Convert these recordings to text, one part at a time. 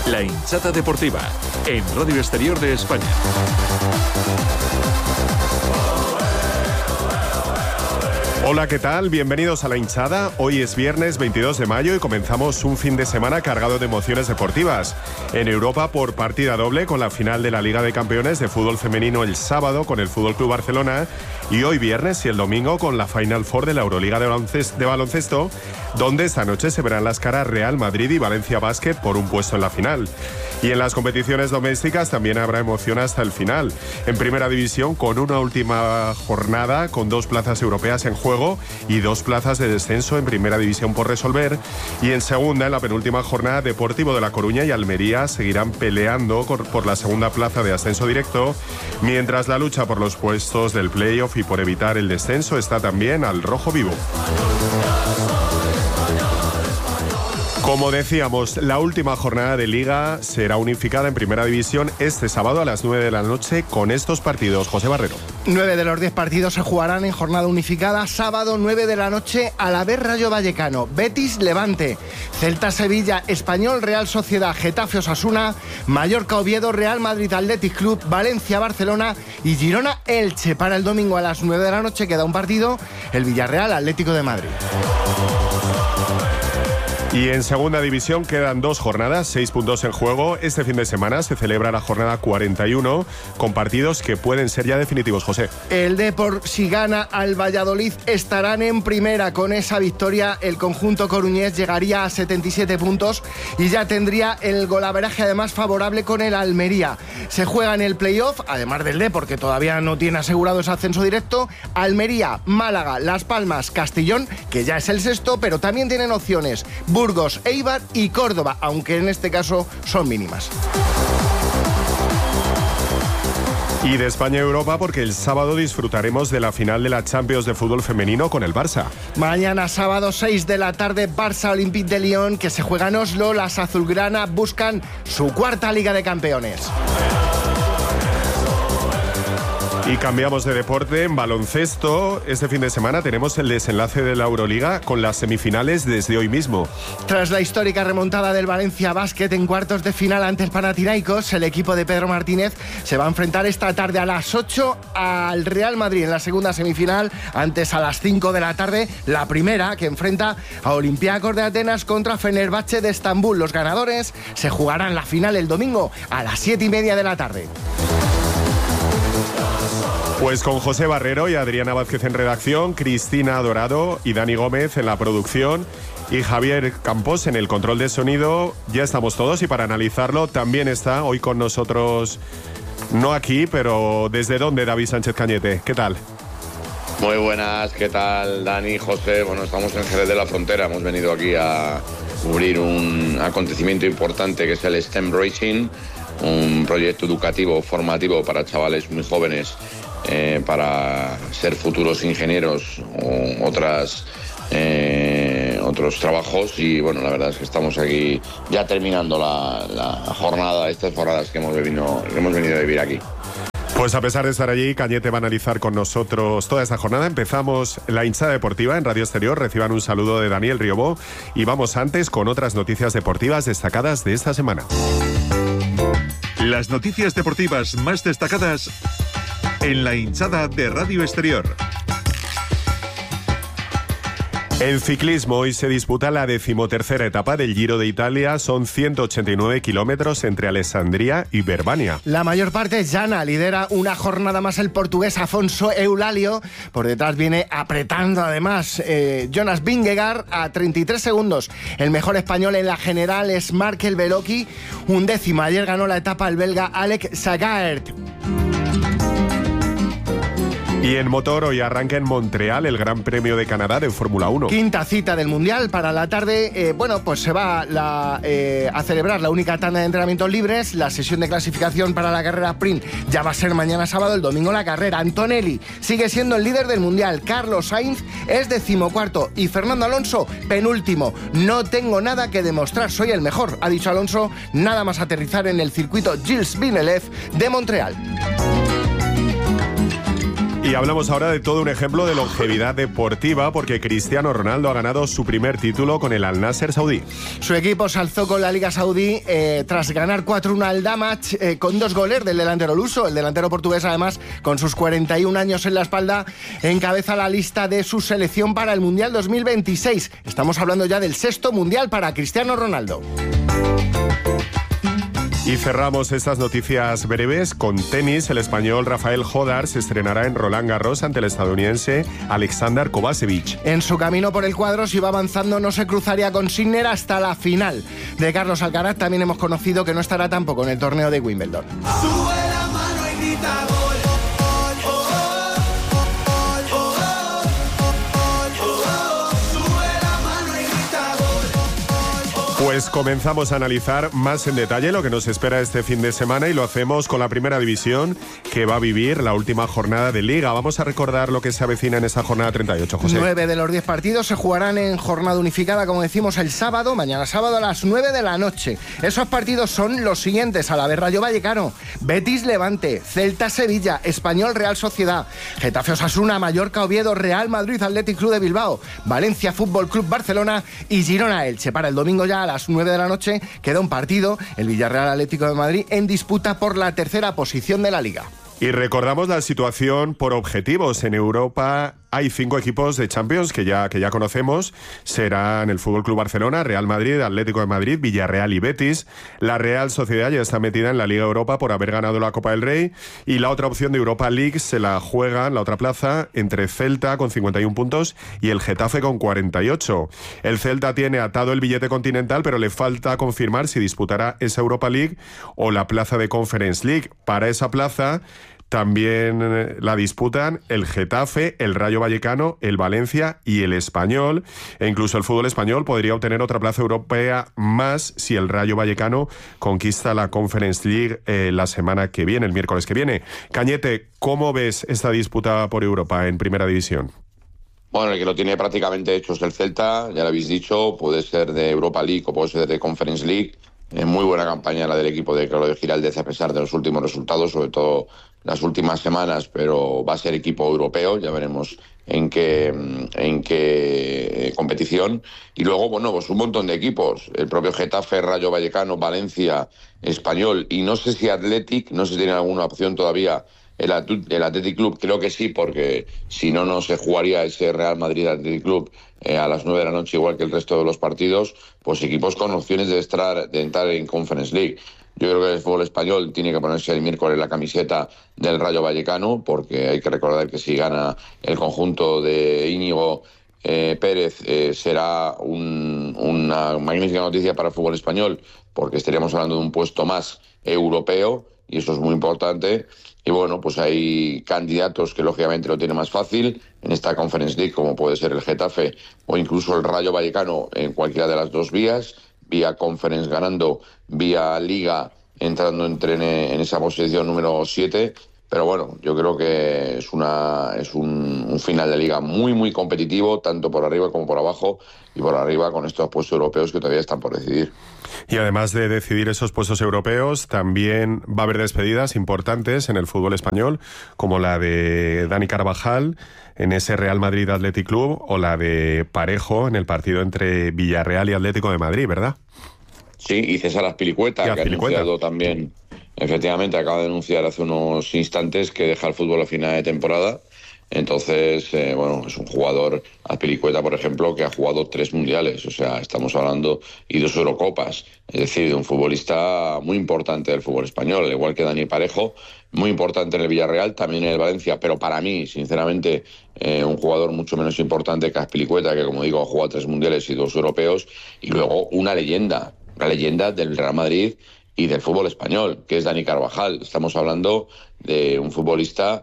La Hinchada Deportiva, en Radio Exterior de España. Hola, ¿qué tal? Bienvenidos a La Hinchada. Hoy es viernes 22 de mayo y comenzamos un fin de semana cargado de emociones deportivas. En Europa, por partida doble, con la final de la Liga de Campeones de fútbol femenino el sábado con el Fútbol Club Barcelona, y hoy viernes y el domingo con la Final Four de la Euroliga de baloncesto, donde esta noche se verán las caras Real Madrid y Valencia Basket por un puesto en la final. Y en las competiciones domésticas también habrá emoción hasta el final. En Primera División, con una última jornada con 2 plazas europeas en juego y 2 plazas de descenso en Primera División por resolver. Y en Segunda, en la penúltima jornada, Deportivo de La Coruña y Almería seguirán peleando por la segunda plaza de ascenso directo, mientras la lucha por los puestos del playoff y por evitar el descenso está también al rojo vivo. Como decíamos, la última jornada de Liga será unificada en Primera División este sábado a las 9 de la noche con estos partidos. José Barrero. 9 de los 10 partidos se jugarán en jornada unificada. Sábado, 9 de la noche, Alavés Rayo Vallecano, Betis Levante, Celta Sevilla, Español Real Sociedad, Getafe Osasuna, Mallorca Oviedo, Real Madrid Athletic Club, Valencia Barcelona y Girona Elche. Para el domingo a las 9 de la noche queda un partido, el Villarreal Atlético de Madrid. Y en Segunda División quedan 2 jornadas, 6 puntos en juego. Este fin de semana se celebra la jornada 41 con partidos que pueden ser ya definitivos, José. El Depor, si gana al Valladolid, estarán en primera. Con esa victoria, el conjunto coruñés llegaría a 77 puntos y ya tendría el golaveraje además favorable con el Almería. Se juega en el playoff, además del Depor, que todavía no tiene asegurado ese ascenso directo, Almería, Málaga, Las Palmas, Castellón, que ya es el sexto, pero también tienen opciones Burgos, Eibar y Córdoba, aunque en este caso son mínimas. Y de España a Europa, porque el sábado disfrutaremos de la final de la Champions de fútbol femenino con el Barça. Mañana sábado 6 de la tarde, Barça Olympique de Lyon, que se juega en Oslo. Las azulgrana buscan su 4ª Liga de Campeones. Y cambiamos de deporte. En baloncesto, este fin de semana tenemos el desenlace de la Euroliga con las semifinales desde hoy mismo. Tras la histórica remontada del Valencia Basket en cuartos de final ante el Panathinaikos, el equipo de Pedro Martínez se va a enfrentar esta tarde a las 8 al Real Madrid en la segunda semifinal. Antes, a las 5 de la tarde, la primera, que enfrenta a Olympiacos de Atenas contra Fenerbahce de Estambul. Los ganadores se jugarán la final el domingo a las 7:30 de la tarde. Pues con José Barrero y Adriana Vázquez en redacción, Cristina Dorado y Dani Gómez en la producción y Javier Campos en el control de sonido, ya estamos todos, y para analizarlo también está hoy con nosotros, no aquí, pero ¿desde dónde, David Sánchez Cañete? ¿Qué tal? Muy buenas, ¿qué tal, Dani, José? Bueno, estamos en Jerez de la Frontera, hemos venido aquí a cubrir un acontecimiento importante que es el STEM Racing, un proyecto educativo, formativo para chavales muy jóvenes, para ser futuros ingenieros o otros trabajos. Y bueno, la verdad es que estamos aquí ya terminando la jornada, estas jornadas que hemos venido a vivir aquí. Pues a pesar de estar allí, Cañete va a analizar con nosotros toda esta jornada. Empezamos la hinchada deportiva en Radio Exterior. Reciban un saludo de Daniel Riobó y vamos antes con otras noticias deportivas destacadas de esta semana. Las noticias deportivas más destacadas en la hinchada de Radio Exterior. En ciclismo, hoy se disputa la 13ª etapa del Giro de Italia. Son 189 kilómetros entre Alessandria y Verbania. La mayor parte es llana. Lidera una jornada más el portugués Afonso Eulalio. Por detrás viene apretando además Jonas Vingegaard a 33 segundos. El mejor español en la general es Markel Beloki. 11º. Ayer ganó la etapa el belga Alec Sagaert. Y en motor, hoy arranca en Montreal el Gran Premio de Canadá de Fórmula 1. 5ª cita del Mundial para la tarde. Pues se va a celebrar la única tanda de entrenamientos libres. La sesión de clasificación para la carrera sprint ya va a ser mañana sábado, el domingo la carrera. Antonelli sigue siendo el líder del Mundial. Carlos Sainz es 14º y Fernando Alonso penúltimo. No tengo nada que demostrar, soy el mejor, ha dicho Alonso, nada más aterrizar en el circuito Gilles Villeneuve de Montreal. Y hablamos ahora de todo un ejemplo de longevidad deportiva, porque Cristiano Ronaldo ha ganado su primer título con el Al Nassr saudí. Su equipo se alzó con la Liga Saudí tras ganar 4-1 al Damach con 2 goles del delantero luso. El delantero portugués, además, con sus 41 años en la espalda, encabeza la lista de su selección para el Mundial 2026. Estamos hablando ya del 6º Mundial para Cristiano Ronaldo. Y cerramos estas noticias breves con tenis. El español Rafael Jodar se estrenará en Roland Garros ante el estadounidense Alexander Kovacevic. En su camino por el cuadro, si va avanzando, no se cruzaría con Sinner hasta la final. De Carlos Alcaraz también hemos conocido que no estará tampoco en el torneo de Wimbledon. Sube la mano y grita gol. Pues comenzamos a analizar más en detalle lo que nos espera este fin de semana y lo hacemos con la Primera División, que va a vivir la última jornada de Liga. Vamos a recordar lo que se avecina en esa jornada 38, José. 9 de los 10 partidos se jugarán en jornada unificada, como decimos, el sábado, mañana sábado a las 9 de la noche. Esos partidos son los siguientes: Alavés Rayo Vallecano, Betis Levante, Celta Sevilla, Español Real Sociedad, Getafe Osasuna, Mallorca Oviedo, Real Madrid Athletic Club de Bilbao, Valencia Fútbol Club Barcelona y Girona Elche. Para el domingo ya a las 9 de la noche queda un partido, el Villarreal Atlético de Madrid, en disputa por la tercera posición de la Liga. Y recordamos la situación por objetivos. En Europa hay 5 equipos de Champions que ya conocemos. Serán el Fútbol Club Barcelona, Real Madrid, Atlético de Madrid, Villarreal y Betis. La Real Sociedad ya está metida en la Liga Europa por haber ganado la Copa del Rey. Y la otra opción de Europa League se la juegan, la otra plaza, entre Celta con 51 puntos y el Getafe con 48. El Celta tiene atado el billete continental, pero le falta confirmar si disputará esa Europa League o la plaza de Conference League. Para esa plaza también la disputan el Getafe, el Rayo Vallecano, el Valencia y el Español. E incluso el fútbol español podría obtener otra plaza europea más si el Rayo Vallecano conquista la Conference League la semana que viene, el miércoles que viene. Cañete, ¿cómo ves esta disputa por Europa en Primera División? Bueno, el que lo tiene prácticamente hecho es el Celta, ya lo habéis dicho, puede ser de Europa League o puede ser de Conference League. Muy buena campaña la del equipo de Claudio Giraldez a pesar de los últimos resultados, sobre todo las últimas semanas, pero va a ser equipo europeo, ya veremos en qué competición. Y luego, bueno, pues un montón de equipos, el propio Getafe, Rayo Vallecano, Valencia, Español, y no sé si Athletic, no sé si tiene alguna opción todavía el Athletic Club, creo que sí, porque si no, no se jugaría ese Real Madrid Athletic Club a las 9 de la noche, igual que el resto de los partidos, pues equipos con opciones de entrar en Conference League. Yo creo que el fútbol español tiene que ponerse el miércoles la camiseta del Rayo Vallecano, porque hay que recordar que si gana el conjunto de Íñigo Pérez será una magnífica noticia para el fútbol español, porque estaríamos hablando de un puesto más europeo y eso es muy importante. Y bueno, pues hay candidatos que lógicamente lo tienen más fácil en esta Conference League, como puede ser el Getafe o incluso el Rayo Vallecano en cualquiera de las dos vías, vía Conference ganando, vía Liga entrando en esa posición número 7. Pero bueno, yo creo que es un final de Liga muy, muy competitivo, tanto por arriba como por abajo, y por arriba con estos puestos europeos que todavía están por decidir. Y además de decidir esos puestos europeos, también va a haber despedidas importantes en el fútbol español, como la de Dani Carvajal en ese Real Madrid Athletic Club, o la de Parejo en el partido entre Villarreal y Atlético de Madrid, ¿verdad? Sí, y César Azpilicueta, que ha anunciado también, efectivamente, acaba de anunciar hace unos instantes que deja el fútbol a final de temporada. Entonces, bueno, es un jugador, Azpilicueta, por ejemplo, que ha jugado 3 mundiales, o sea, estamos hablando, y 2 Eurocopas, es decir, de un futbolista muy importante del fútbol español, al igual que Dani Parejo, muy importante en el Villarreal, también en el Valencia, pero para mí, sinceramente, un jugador mucho menos importante que Azpilicueta, que como digo, ha jugado 3 mundiales y 2 europeos, y luego una leyenda del Real Madrid y del fútbol español, que es Dani Carvajal. Estamos hablando de un futbolista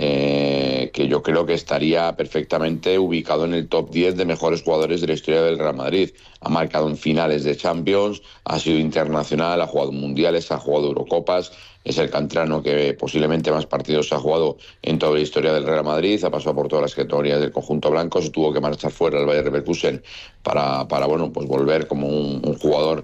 que yo creo que estaría perfectamente ubicado en el top 10 de mejores jugadores de la historia del Real Madrid. Ha marcado en finales de Champions, ha sido internacional, ha jugado mundiales, ha jugado Eurocopas, es el canterano que posiblemente más partidos ha jugado en toda la historia del Real Madrid, ha pasado por todas las categorías del conjunto blanco, se tuvo que marchar fuera al Bayer Leverkusen para bueno, pues volver como un jugador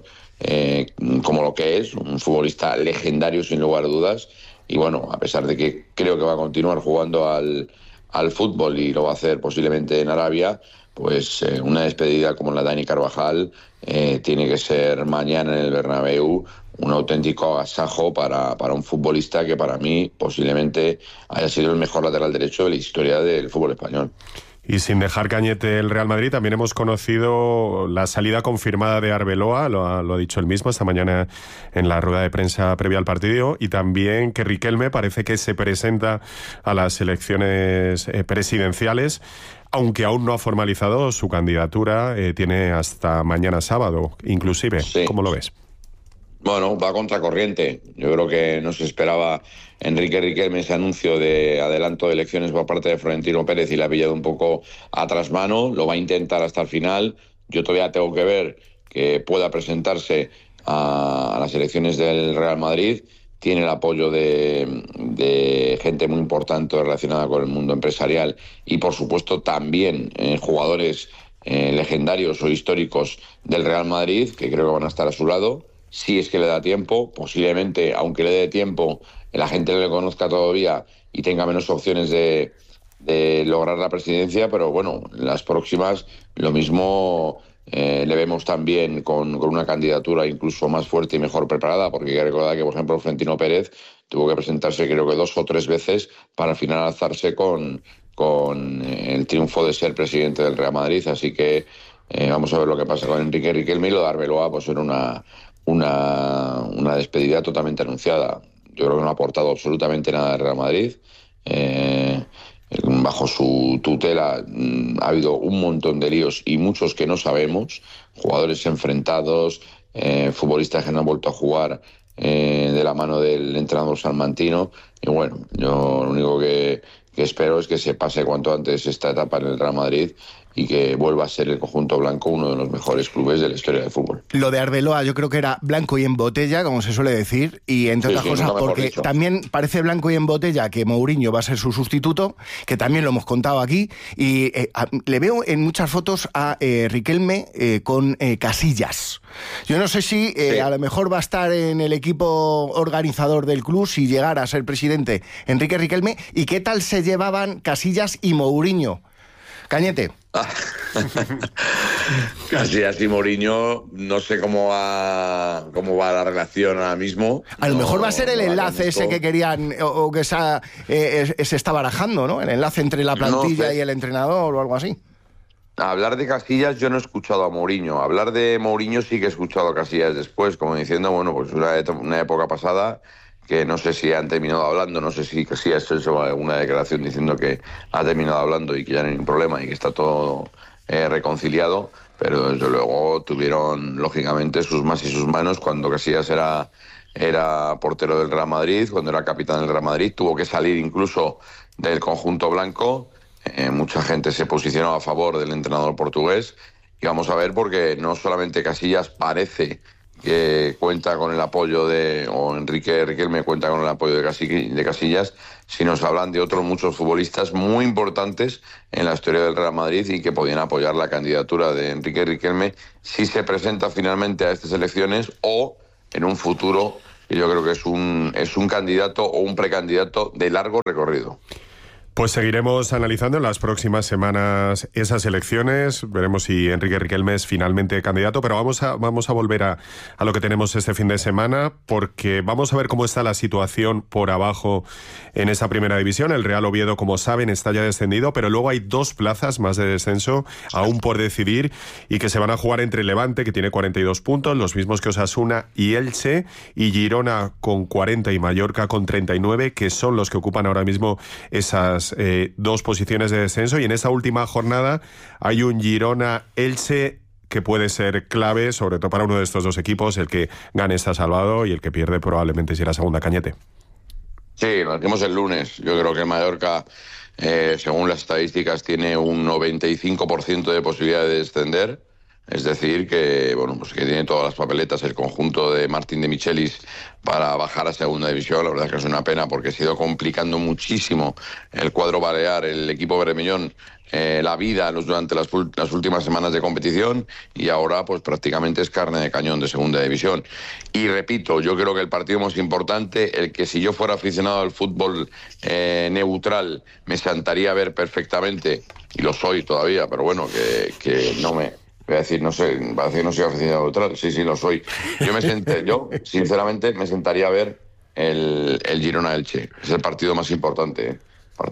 como lo que es, un futbolista legendario sin lugar a dudas. Y bueno, a pesar de que creo que va a continuar jugando al al fútbol y lo va a hacer posiblemente en Arabia, pues una despedida como la de Dani Carvajal tiene que ser mañana en el Bernabéu un auténtico agasajo para un futbolista que para mí posiblemente haya sido el mejor lateral derecho de la historia del fútbol español. Y sin dejar Cañete el Real Madrid, también hemos conocido la salida confirmada de Arbeloa, lo ha dicho él mismo esta mañana en la rueda de prensa previa al partido, y también que Riquelme parece que se presenta a las elecciones presidenciales, aunque aún no ha formalizado su candidatura, tiene hasta mañana sábado, inclusive. Sí. ¿Cómo lo ves? Bueno, va a contracorriente. Yo creo que no se esperaba Enrique Riquelme ese anuncio de adelanto de elecciones por parte de Florentino Pérez y le ha pillado un poco a trasmano. Lo va a intentar hasta el final. Yo todavía tengo que ver que pueda presentarse a las elecciones del Real Madrid. Tiene el apoyo de gente muy importante relacionada con el mundo empresarial y, por supuesto, también jugadores legendarios o históricos del Real Madrid, que creo que van a estar a su lado. Si es que le da tiempo, posiblemente, aunque le dé tiempo, la gente no le conozca todavía y tenga menos opciones de lograr la presidencia, pero bueno, las próximas lo mismo le vemos también con una candidatura incluso más fuerte y mejor preparada, porque hay que recordar que, por ejemplo, Florentino Pérez tuvo que presentarse creo que 2 o 3 veces para al final alzarse con el triunfo de ser presidente del Real Madrid, así que vamos a ver lo que pasa con Enrique Riquelme y lo de Arbeloa, pues era una despedida totalmente anunciada. Yo creo que no ha aportado absolutamente nada al Real Madrid. Bajo su tutela ha habido un montón de líos y muchos que no sabemos, jugadores enfrentados, futbolistas que no han vuelto a jugar de la mano del entrenador salmantino, y bueno, yo lo único que espero es que se pase cuanto antes esta etapa en el Real Madrid y que vuelva a ser el conjunto blanco uno de los mejores clubes de la historia del fútbol. Lo de Arbeloa yo creo que era blanco y en botella, como se suele decir, y entre otras cosas porque también parece blanco y en botella que Mourinho va a ser su sustituto, que también lo hemos contado aquí, y le veo en muchas fotos a Riquelme con Casillas. Yo no sé si a lo mejor va a estar en el equipo organizador del club si llegara a ser presidente Enrique Riquelme, y qué tal se llevaban Casillas y Mourinho. Cañete. Casillas y Mourinho, no sé cómo va la relación ahora mismo. A lo mejor va a ser el enlace ese que querían o que se está barajando, ¿no? El enlace entre la plantilla y el entrenador o algo así. Hablar de Casillas yo no he escuchado a Mourinho. Hablar de Mourinho sí que he escuchado a Casillas después, como diciendo, bueno, pues una época pasada que no sé si han terminado hablando, no sé si Casillas ha hecho alguna declaración diciendo que ha terminado hablando y que ya no hay ningún problema y que está todo reconciliado, pero desde luego tuvieron lógicamente sus más y sus manos cuando Casillas era portero del Real Madrid, cuando era capitán del Real Madrid, tuvo que salir incluso del conjunto blanco. Mucha gente se posicionó a favor del entrenador portugués y vamos a ver, porque no solamente Casillas parece que cuenta con el apoyo o Enrique Riquelme cuenta con el apoyo de Casillas, sino se hablan de otros muchos futbolistas muy importantes en la historia del Real Madrid y que podían apoyar la candidatura de Enrique Riquelme si se presenta finalmente a estas elecciones o en un futuro, que yo creo que es un candidato o un precandidato de largo recorrido. Pues seguiremos analizando en las próximas semanas esas elecciones. Veremos si Enrique Riquelme es finalmente candidato, pero vamos a volver a lo que tenemos este fin de semana, porque vamos a ver cómo está la situación por abajo en esa primera división. El Real Oviedo, como saben, está ya descendido, pero luego hay 2 plazas más de descenso aún por decidir y que se van a jugar entre Levante, que tiene 42 puntos, los mismos que Osasuna y Elche, y Girona con 40 y Mallorca con 39, que son los que ocupan ahora mismo esas 2 posiciones de descenso. Y en esta última jornada hay un Girona-Elche que puede ser clave, sobre todo para uno de estos 2 equipos. El que gane está salvado y el que pierde probablemente será segunda. Cañete. Sí, lo hacemos el lunes. Yo creo que Mallorca, según las estadísticas, tiene un 95% de posibilidad de descender. Es decir, que pues que tiene todas las papeletas el conjunto de Martín de Michelis para bajar a segunda división. La verdad es que es una pena porque se ha ido complicando muchísimo el cuadro balear, el equipo bermellón, la vida durante las últimas semanas de competición, y ahora pues prácticamente es carne de cañón de segunda división. Y repito, yo creo que el partido más importante, el que si yo fuera aficionado al fútbol neutral me sentaría a ver perfectamente, y lo soy todavía, pero bueno, que no me... Voy a decir, no sé, va a decir no soy aficionado neutral, sí, lo soy. Yo sinceramente me sentaría a ver el Girona-Elche. Es el partido más importante,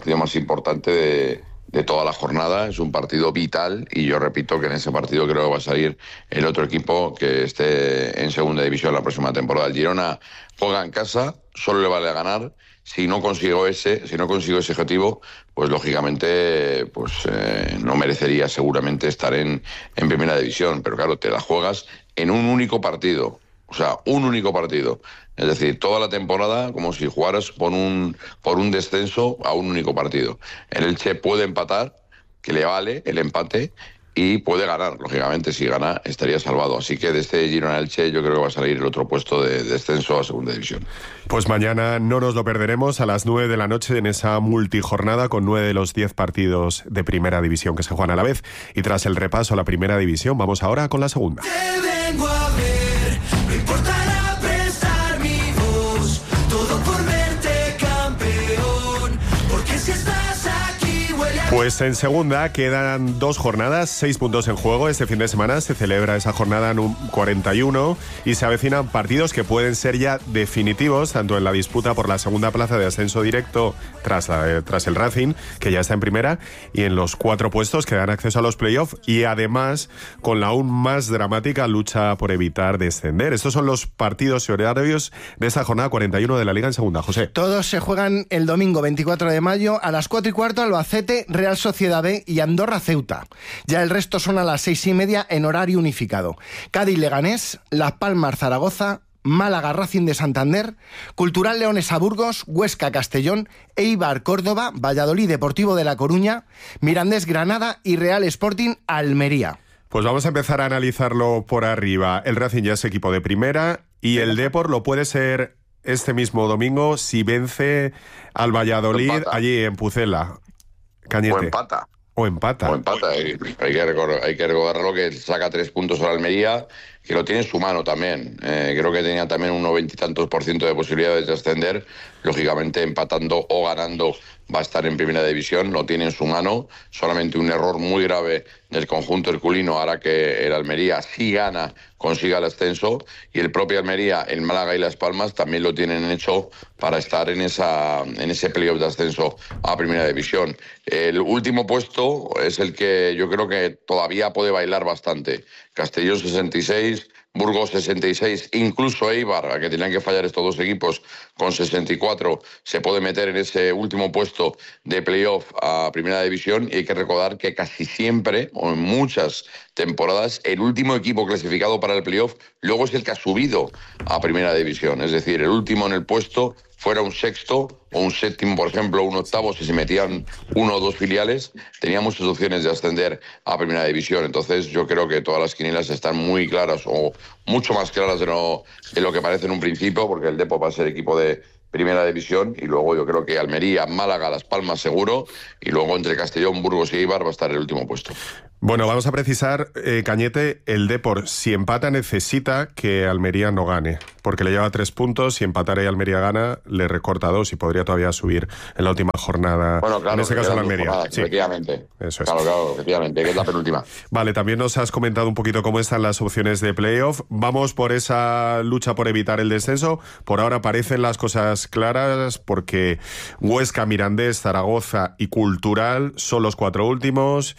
de toda la jornada. Es un partido vital, y yo repito que en ese partido creo que va a salir el otro equipo que esté en segunda división la próxima temporada. El Girona juega en casa, solo le vale a ganar. Si no consigo ese objetivo, pues lógicamente no merecería seguramente estar en primera división. Pero claro, te la juegas en un único partido. O sea, un único partido. Es decir, toda la temporada como si jugaras por un descenso a un único partido. El Elche puede empatar, que le vale el empate, y puede ganar. Lógicamente, si gana, estaría salvado. Así que de este Girona-Elche yo creo que va a salir el otro puesto de descenso a segunda división. Pues mañana no nos lo perderemos a las 9 de la noche en esa multijornada con 9 de los 10 partidos de primera división que se juegan a la vez. Y tras el repaso a la primera división, vamos ahora con la segunda. Te vengo a ver, no importará prestar mi voz, todo por verte campeón, porque si estás aquí huele a... Pues en segunda quedan 2 jornadas, 6 puntos en juego. Este fin de semana se celebra esa jornada 41 y se avecinan partidos que pueden ser ya definitivos, tanto en la disputa por la segunda plaza de ascenso directo tras el Racing, que ya está en primera, y en los 4 puestos que dan acceso a los playoffs, y además con la aún más dramática lucha por evitar descender. Estos son los partidos y horarios de esta jornada 41 de la Liga en segunda. José. Todos se juegan el domingo 24 de mayo a las 4:15 Albacete, Real Sociedad B y Andorra Ceuta. Ya el resto son a las 6:30 en horario unificado. Cádiz Leganés, Las Palmas Zaragoza, Málaga Racing de Santander, Cultural Leonesa Burgos, Huesca Castellón, Eibar Córdoba, Valladolid Deportivo de La Coruña, Mirandés Granada y Real Sporting Almería. Pues vamos a empezar a analizarlo por arriba. El Racing ya es equipo de primera y el Depor lo puede ser este mismo domingo si vence al Valladolid allí en Pucela. Cañete. O empata. Hay que recordarlo que saca 3 puntos a la Almería, que lo tiene en su mano también. Creo que tenía también un 90 y tantos % de posibilidades de ascender. Lógicamente, empatando o ganando va a estar en primera división, lo tiene en su mano. Solamente un error muy grave del conjunto herculino hará que el Almería, si gana, consiga el ascenso, y el propio Almería, el Málaga y Las Palmas también lo tienen hecho para estar en ese playoff de ascenso a primera división. El último puesto es el que yo creo que todavía puede bailar bastante. Castellón 66, Burgos 66, incluso Eibar, a que tenían que fallar estos 2 equipos, con 64, se puede meter en ese último puesto de playoff a primera división. Y hay que recordar que casi siempre, o en muchas temporadas, el último equipo clasificado para el playoff luego es el que ha subido a primera división. Es decir, el último en el puesto, fuera un sexto o un séptimo, por ejemplo, un octavo, si se metían 1 o 2 filiales, tenía muchas opciones de ascender a primera división. Entonces yo creo que todas las quinielas están muy claras, o mucho más claras de lo que parece en un principio, porque el Depor va a ser equipo de primera división, y luego yo creo que Almería, Málaga, Las Palmas seguro, y luego entre Castellón, Burgos y Eibar va a estar el último puesto. Bueno, vamos a precisar, Cañete, el Depor, si empata, necesita que Almería no gane, porque le lleva 3 puntos, si empatara y Almería gana, le recorta 2 y podría todavía subir en la última jornada. Bueno, claro, en este caso la Almería. Jornadas, sí. Efectivamente. Eso es. Claro, efectivamente, que es la penúltima. Vale, también nos has comentado un poquito cómo están las opciones de playoff. Vamos por esa lucha por evitar el descenso. Por ahora parecen las cosas claras, porque Huesca, Mirandés, Zaragoza y Cultural son los 4 últimos.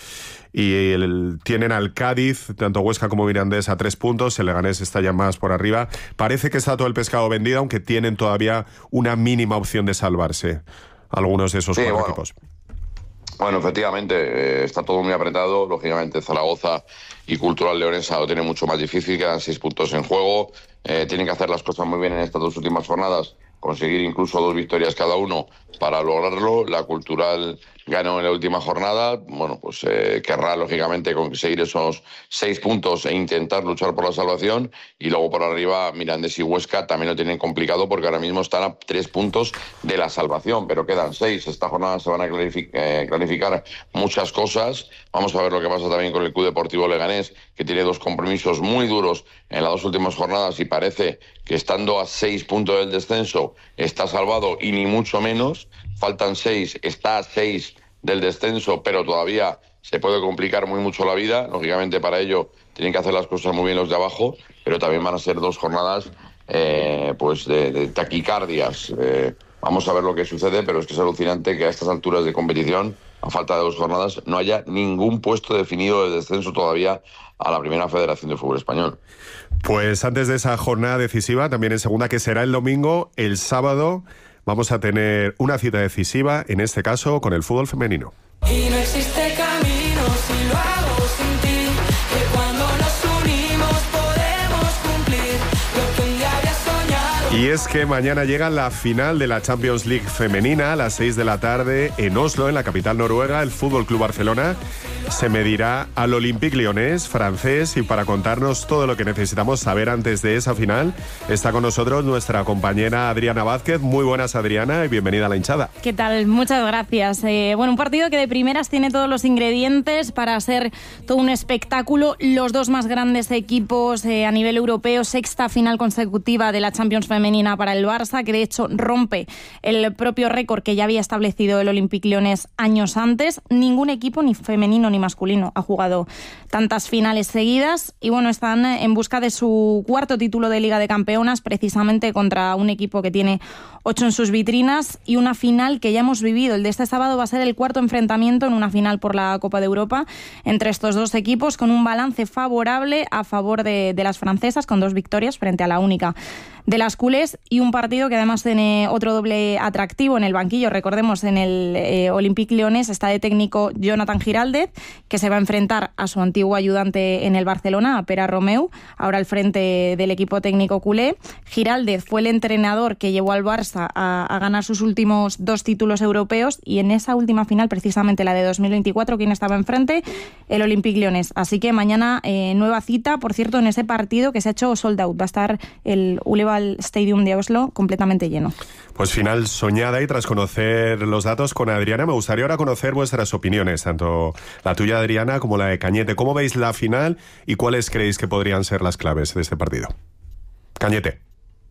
Y tienen al Cádiz, tanto Huesca como Mirandés, a 3 puntos. El Leganés está ya más por arriba. Parece que está todo el pescado vendido, aunque tienen todavía una mínima opción de salvarse algunos de esos 4 equipos. Bueno, efectivamente, está todo muy apretado. Lógicamente, Zaragoza y Cultural Leonesa lo tienen mucho más difícil, quedan 6 puntos en juego. Tienen que hacer las cosas muy bien en estas 2 últimas jornadas conseguir incluso 2 victorias cada uno para lograrlo. La Cultural ganó en la última jornada, bueno, pues querrá lógicamente conseguir esos 6 puntos e intentar luchar por la salvación, y luego por arriba Mirandés y Huesca también lo tienen complicado porque ahora mismo están a 3 puntos de la salvación, pero quedan 6. Esta jornada se van a clarificar muchas cosas. Vamos a ver lo que pasa también con el Club Deportivo Leganés, que tiene 2 compromisos muy duros en las 2 últimas jornadas y parece que estando a 6 puntos del descenso está salvado, y ni mucho menos. Faltan 6, está a 6 del descenso, pero todavía se puede complicar muy mucho la vida. Lógicamente para ello tienen que hacer las cosas muy bien los de abajo, pero también van a ser 2 jornadas pues de taquicardias. Vamos a ver lo que sucede, pero es que es alucinante que a estas alturas de competición, a falta de 2 jornadas, no haya ningún puesto definido de descenso todavía a la Primera Federación de Fútbol Español. Pues antes de esa jornada decisiva, también en segunda, que será el domingo, el sábado vamos a tener una cita decisiva, en este caso con el fútbol femenino. Y no existe camino si lo hago sin ti, que cuando nos unimos podemos cumplir lo que un día había soñado. Y es que mañana llega la final de la Champions League femenina a las 6 de la tarde en Oslo, en la capital noruega. El Fútbol Club Barcelona se medirá al Olympique Lyonnés francés, y para contarnos todo lo que necesitamos saber antes de esa final está con nosotros nuestra compañera Adriana Vázquez. Muy buenas, Adriana, y bienvenida a La Hinchada. ¿Qué tal? Muchas gracias. Bueno, un partido que de primeras tiene todos los ingredientes para ser todo un espectáculo. Los 2 más grandes equipos a nivel europeo, 6ª final consecutiva de la Champions femenina para el Barça, que de hecho rompe el propio récord que ya había establecido el Olympique Lyonnés años antes. Ningún equipo, ni femenino ni masculino, ha jugado tantas finales seguidas, y bueno, están en busca de su 4º título de Liga de Campeonas, precisamente contra un equipo que tiene 8 en sus vitrinas, y una final que ya hemos vivido. El de este sábado va a ser el 4º enfrentamiento en una final por la Copa de Europa entre estos 2 equipos, con un balance favorable a favor de las francesas, con 2 victorias frente a la única de las culés, y un partido que además tiene otro doble atractivo en el banquillo. Recordemos, en el Olympique Lyonnés está de técnico Jonathan Giraldez, que se va a enfrentar a su antiguo ayudante en el Barcelona, a Pere Romeu, ahora al frente del equipo técnico culé. Giraldez fue el entrenador que llevó al Barça a ganar sus últimos 2 títulos europeos, y en esa última final, precisamente la de 2024, ¿quién estaba enfrente? El Olympique Lyonnés. Así que mañana nueva cita, por cierto, en ese partido que se ha hecho sold out. Va a estar el Uleval Stadium de Oslo completamente lleno. Pues final soñada, y tras conocer los datos con Adriana, me gustaría ahora conocer vuestras opiniones, tanto la tuya, Adriana, como la de Cañete. ¿Cómo veis la final y cuáles creéis que podrían ser las claves de este partido? Cañete.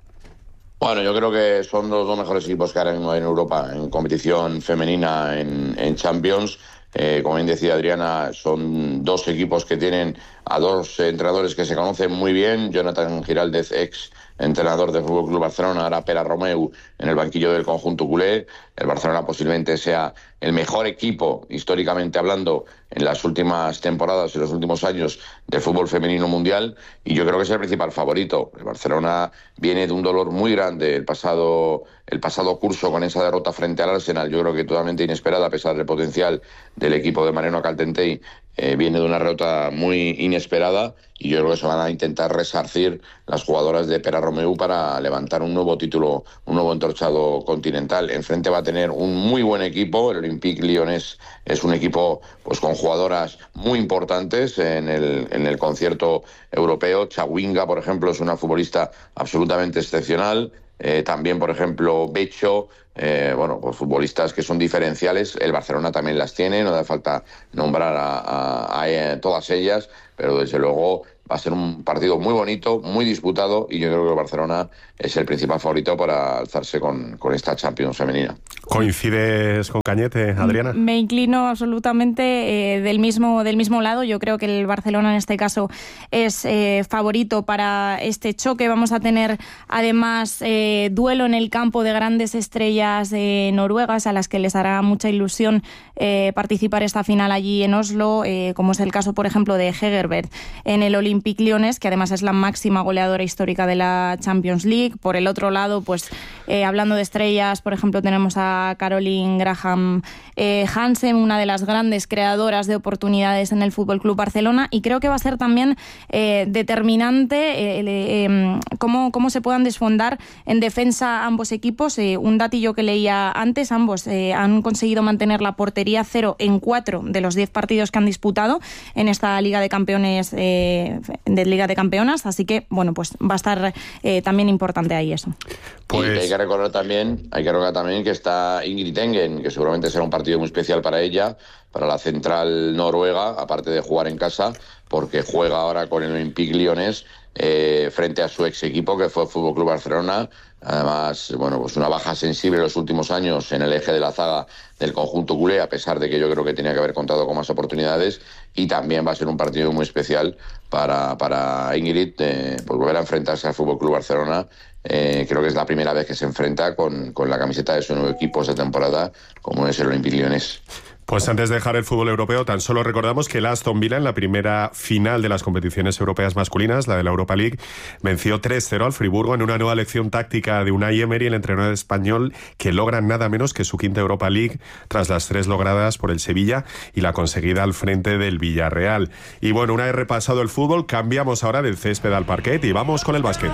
Bueno, yo creo que son los 2 mejores equipos que ahora mismo hay en Europa en competición femenina en Champions. Como bien decía Adriana, son 2 equipos que tienen a 2 entrenadores que se conocen muy bien. Jonathan Giraldez, ex entrenador del FC Barcelona, ahora Pere Romeu en el banquillo del conjunto culé. El Barcelona posiblemente sea el mejor equipo, históricamente hablando, en las últimas temporadas, en los últimos años del fútbol femenino mundial, y yo creo que es el principal favorito. El Barcelona viene de un dolor muy grande el pasado curso con esa derrota frente al Arsenal, yo creo que totalmente inesperada a pesar del potencial del equipo de Mariano Caltentey. Viene de una derrota muy inesperada, y yo creo que se van a intentar resarcir las jugadoras de Pere Romeu para levantar un nuevo título, un nuevo entorchado continental. Enfrente va a tener un muy buen equipo. El Olympique Lyonnés es un equipo pues con jugadoras muy importantes en el concierto europeo. Chawinga, por ejemplo, es una futbolista absolutamente excepcional. También, por ejemplo, Becho, pues futbolistas que son diferenciales. El Barcelona también las tiene, no hace falta nombrar a todas ellas, pero desde luego va a ser un partido muy bonito, muy disputado, y yo creo que el Barcelona es el principal favorito para alzarse con esta Champions femenina. ¿Coincides con Cañete, Adriana? Me inclino absolutamente del mismo lado. Yo creo que el Barcelona en este caso es favorito para este choque. Vamos a tener además duelo en el campo de grandes estrellas noruegas, a las que les hará mucha ilusión participar esta final allí en Oslo, como es el caso, por ejemplo, de Hegerberg en el Olympique Lyonnés, que además es la máxima goleadora histórica de la Champions League. Por el otro lado, pues Hablando de estrellas, por ejemplo, tenemos a Caroline Graham Hansen, una de las grandes creadoras de oportunidades en el FC Barcelona, y creo que va a ser también determinante cómo se puedan desfondar en defensa ambos equipos. Un datillo que leía antes, ambos han conseguido mantener la portería cero en 4 de los 10 partidos que han disputado en esta Liga de Campeones, de Liga de Campeonas, así que bueno, pues va a estar también importante ahí eso. Pues... Y hay que recordar también que está Ingrid Engen, que seguramente será un partido muy especial para ella, para la central noruega, aparte de jugar en casa, porque juega ahora con el Olympique Lyonnais frente a su ex equipo, que fue el FC Barcelona. Además, bueno, pues una baja sensible en los últimos años en el eje de la zaga del conjunto culé, a pesar de que yo creo que tenía que haber contado con más oportunidades, y también va a ser un partido muy especial para Ingrid, pues volver a enfrentarse al FC Barcelona. Creo que es la primera vez que se enfrenta con la camiseta de su nuevo equipo esta temporada, como es el Olympique Lyonnais. Pues antes de dejar el fútbol europeo, tan solo recordamos que el Aston Villa en la primera final de las competiciones europeas masculinas, la de la Europa League, venció 3-0 al Friburgo en una nueva lección táctica de Unai Emery, el entrenador español, que logra nada menos que su quinta Europa League tras las 3 logradas por el Sevilla y la conseguida al frente del Villarreal. Y bueno, una vez repasado el fútbol, cambiamos ahora del césped al parquet y vamos con el básquet.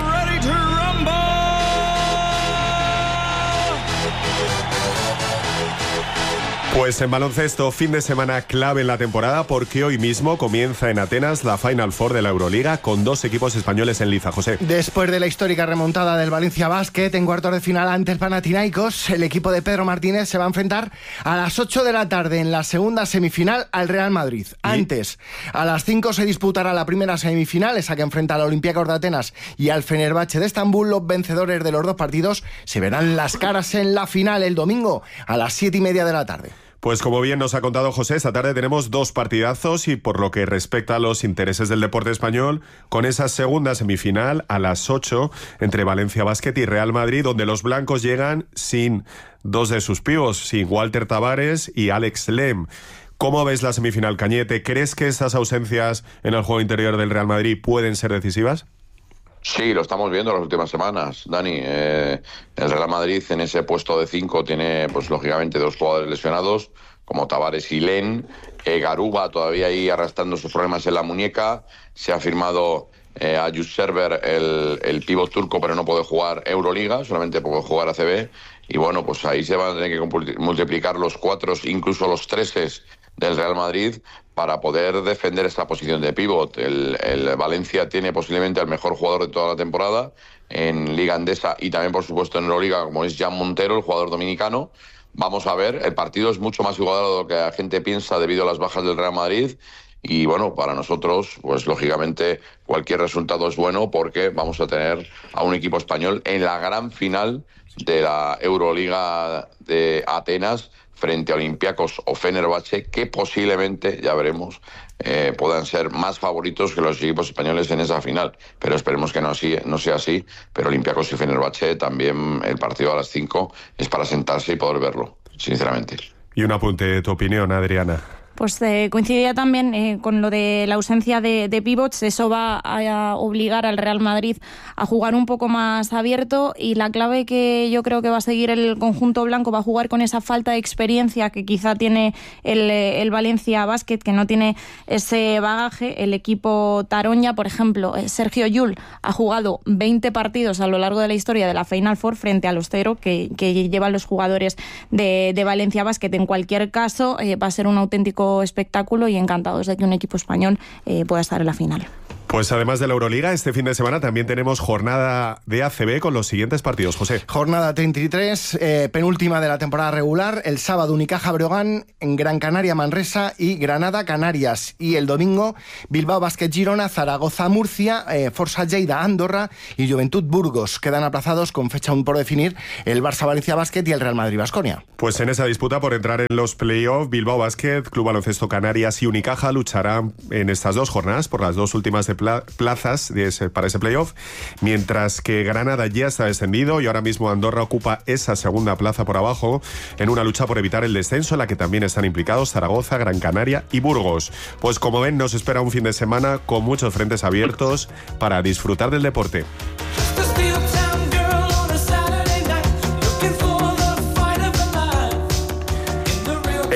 Pues en baloncesto, fin de semana clave en la temporada, porque hoy mismo comienza en Atenas la Final Four de la Euroliga con 2 equipos españoles en liza. José. Después de la histórica remontada del Valencia Basket en cuartos de final ante el Panathinaikos, el equipo de Pedro Martínez se va a enfrentar a las 8 de la tarde en la segunda semifinal al Real Madrid. Antes, a las 5 se disputará la primera semifinal, esa que enfrenta al Olympiacos de Atenas y al Fenerbahce de Estambul. Los vencedores de los 2 partidos se verán las caras en la final el domingo a las 7:30 de la tarde. Pues como bien nos ha contado José, esta tarde tenemos 2 partidazos y por lo que respecta a los intereses del deporte español, con esa segunda semifinal a las 8 entre Valencia Basket y Real Madrid, donde los blancos llegan sin 2 de sus pívos, sin Walter Tavares y Alex Lem. ¿Cómo ves la semifinal, Cañete? ¿Crees que esas ausencias en el juego interior del Real Madrid pueden ser decisivas? Sí, lo estamos viendo en las últimas semanas, Dani. El Real Madrid en ese puesto de 5 tiene, pues lógicamente, 2 jugadores lesionados, como Tavares y Len. Garuba todavía ahí arrastrando sus problemas en la muñeca. Se ha firmado a Yus Server, el pívot turco, pero no puede jugar Euroliga, solamente puede jugar ACB. Y bueno, pues ahí se van a tener que multiplicar los 4, incluso los 3 del Real Madrid para poder defender esta posición de pívot. El Valencia tiene posiblemente el mejor jugador de toda la temporada en Liga Endesa y también, por supuesto, en Euroliga, como es Jan Montero, el jugador dominicano. Vamos a ver, el partido es mucho más igualado de lo que la gente piensa debido a las bajas del Real Madrid. Y bueno, para nosotros, pues lógicamente cualquier resultado es bueno, porque vamos a tener a un equipo español en la gran final de la Euroliga de Atenas frente a Olympiacos o Fenerbahce, que posiblemente, ya veremos, puedan ser más favoritos que los equipos españoles en esa final. Pero esperemos que no sea así. Pero Olympiacos y Fenerbahce también, el partido a las 5 es para sentarse y poder verlo, sinceramente. Y un apunte, tu opinión, Adriana. Pues coincidía también con lo de la ausencia de pivots. Eso va a obligar al Real Madrid a jugar un poco más abierto, y la clave que yo creo que va a seguir el conjunto blanco va a jugar con esa falta de experiencia que quizá tiene el Valencia Basket, que no tiene ese bagaje. El equipo Taronja, por ejemplo, Sergio Llull ha jugado 20 partidos a lo largo de la historia de la Final Four frente a los 0 que llevan los jugadores de Valencia Basket. En cualquier caso, va a ser un auténtico espectáculo y encantados de que un equipo español pueda estar en la final. Pues además de la Euroliga, este fin de semana también tenemos jornada de ACB con los siguientes partidos, José. Jornada 33, penúltima de la temporada regular. El sábado Unicaja Breogán, en Gran Canaria Manresa y Granada Canarias. Y el domingo Bilbao Basket Girona, Zaragoza Murcia, Forza Lleida Andorra y Juventud Burgos. Quedan aplazados con fecha aún por definir el Barça Valencia Basket y el Real Madrid Baskonia. Pues en esa disputa por entrar en los playoffs, Bilbao Basket, Club Baloncesto Canarias y Unicaja lucharán en estas 2 jornadas por las 2 últimas de plazas para ese playoff, mientras que Granada ya está descendido y ahora mismo Andorra ocupa esa segunda plaza por abajo en una lucha por evitar el descenso, en la que también están implicados Zaragoza, Gran Canaria y Burgos. Pues como ven, nos espera un fin de semana con muchos frentes abiertos para disfrutar del deporte.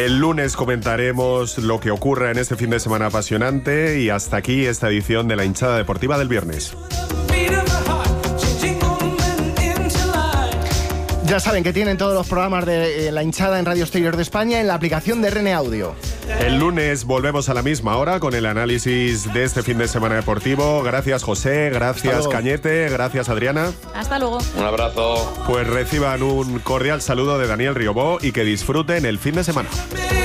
El lunes comentaremos lo que ocurre en este fin de semana apasionante y hasta aquí esta edición de La Hinchada Deportiva del viernes. Ya saben que tienen todos los programas de La Hinchada en Radio Exterior de España en la aplicación de RN Audio. El lunes volvemos a la misma hora con el análisis de este fin de semana deportivo. Gracias, José, gracias, Cañete, gracias, Adriana. Hasta luego. Un abrazo. Pues reciban un cordial saludo de Daniel Riobó y que disfruten el fin de semana.